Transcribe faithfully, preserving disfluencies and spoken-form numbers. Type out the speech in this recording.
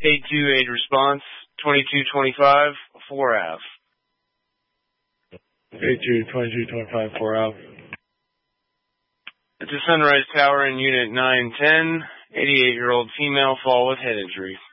eight two eight response, twenty-two twenty-five, four Ave. eight two, twenty-two twenty-five, four Ave. It's a Sunrise Tower in Unit nine ten, eighty-eight-year-old female fall with head injury.